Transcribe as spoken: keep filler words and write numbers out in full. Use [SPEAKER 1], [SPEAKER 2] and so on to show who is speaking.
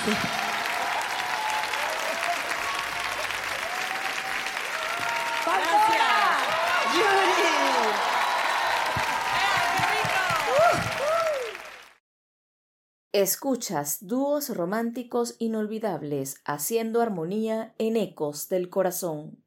[SPEAKER 1] Escuchas dúos románticos inolvidables haciendo armonía en Ecos del Corazón.